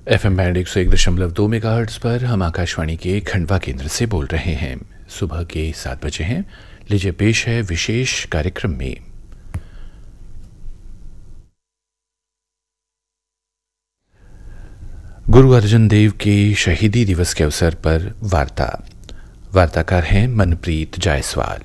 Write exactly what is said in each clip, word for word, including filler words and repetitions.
F M band एक सौ एक दशमलव दो मेगाहर्ट्ज़ पर हम आकाशवाणी के खंडवा केंद्र से बोल रहे हैं। सुबह के सात बजे हैं। लीजिए पेश है विशेष कार्यक्रम में गुरु अर्जन देव के शहीदी दिवस के अवसर पर वार्ता। वार्ताकार हैं मनप्रीत जायसवाल।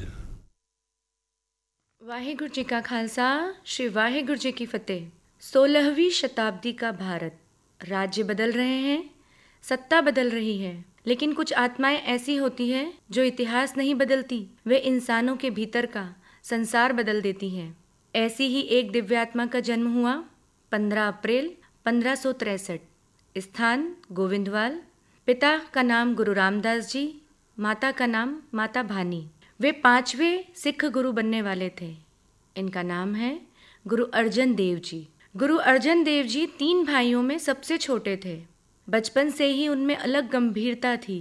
वाहेगुरु जी का खालसा, श्री वाहेगुरु जी की फतेह। सोलहवीं शताब्दी का भारत, राज्य बदल रहे हैं, सत्ता बदल रही है, लेकिन कुछ आत्माएं ऐसी होती हैं जो इतिहास नहीं बदलती, वे इंसानों के भीतर का संसार बदल देती हैं। ऐसी ही एक दिव्यात्मा का जन्म हुआ पंद्रह अप्रैल पंद्रह सौ तिरसठ। स्थान गोविंदवाल। पिता का नाम गुरु रामदास जी, माता का नाम माता भानी। वे पांचवें सिख गुरु बनने वाले थे। इनका नाम है गुरु अर्जन देव जी। गुरु अर्जन देव जी तीन भाइयों में सबसे छोटे थे। बचपन से ही उनमें अलग गंभीरता थी।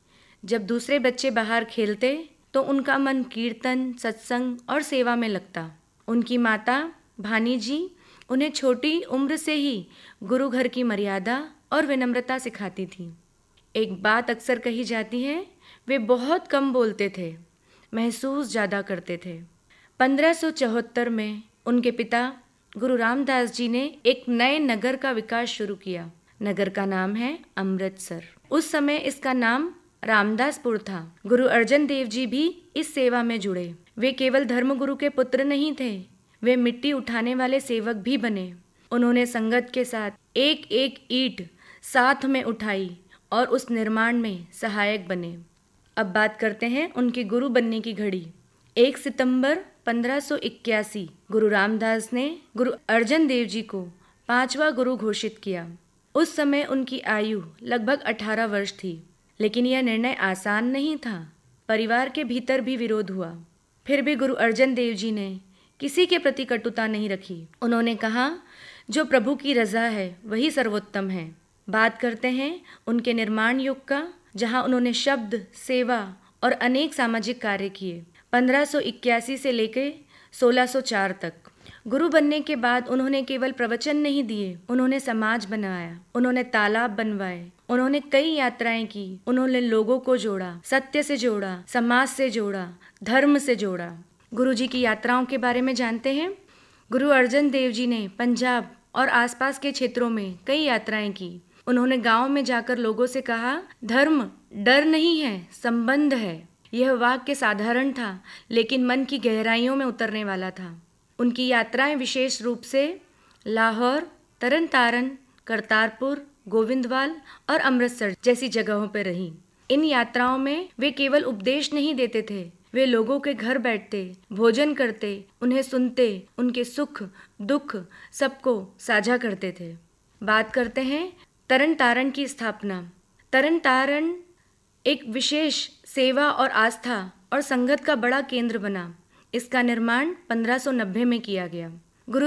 जब दूसरे बच्चे बाहर खेलते तो उनका मन कीर्तन, सत्संग और सेवा में लगता। उनकी माता भानी जी उन्हें छोटी उम्र से ही गुरु घर की मर्यादा और विनम्रता सिखाती थी। एक बात अक्सर कही जाती है, वे बहुत कम बोलते थे, महसूस ज़्यादा करते थे। पंद्रह सौ चौहत्तर में उनके पिता गुरु रामदास जी ने एक नए नगर का विकास शुरू किया। नगर का नाम है अमृतसर। उस समय इसका नाम रामदासपुर था। गुरु अर्जन देव जी भी इस सेवा में जुड़े। वे केवल धर्मगुरु के पुत्र नहीं थे, वे मिट्टी उठाने वाले सेवक भी बने। उन्होंने संगत के साथ एक एक ईंट साथ में उठाई और उस निर्माण में सहायक बने। अब बात करते हैं उनके गुरु बनने की घड़ी। एक सितंबर पंद्रह सौ इक्यासी गुरु रामदास ने गुरु अर्जन देव जी को पांचवा गुरु घोषित किया। उस समय उनकी आयु लगभग अठारह वर्ष थी, लेकिन यह निर्णय आसान नहीं था। परिवार के भीतर भी विरोध हुआ। फिर भी गुरु अर्जन देव जी ने किसी के प्रति कटुता नहीं रखी। उन्होंने कहा, जो प्रभु की रजा है वही सर्वोत्तम है। बात करते हैं उनके निर्माण युग का, जहां उन्होंने शब्द, सेवा और अनेक सामाजिक कार्य किए। पंद्रह सौ इक्यासी से लेकर सोलह सौ चार तक। गुरु बनने के बाद उन्होंने केवल प्रवचन नहीं दिए, उन्होंने समाज बनाया, उन्होंने तालाब बनवाए, उन्होंने कई यात्राएं की, उन्होंने लोगों को जोड़ा, सत्य से जोड़ा, समाज से जोड़ा, धर्म से जोड़ा। गुरु जी की यात्राओं के बारे में जानते हैं। गुरु अर्जन देव जी ने पंजाब और आसपास के क्षेत्रों में कई यात्राएं की। उन्होंने गाँव में जाकर लोगों से कहा, धर्म डर नहीं है, संबंध है। यह वाक्य साधारण था, लेकिन मन की गहराइयों में उतरने वाला था। उनकी यात्राएं विशेष रूप से लाहौर, तरन तारन, करतारपुर, गोविंदवाल और अमृतसर जैसी जगहों पर रही। इन यात्राओं में वे केवल उपदेश नहीं देते थे, वे लोगों के घर बैठते, भोजन करते, उन्हें सुनते, उनके सुख दुख सबको साझा करते थे। बात करते हैं तरन तारन की स्थापना। तरन तारन एक विशेष सेवा और आस्था और संगत का बड़ा केंद्र बना। इसका निर्माण पंद्रह सौ नब्बे में किया गया।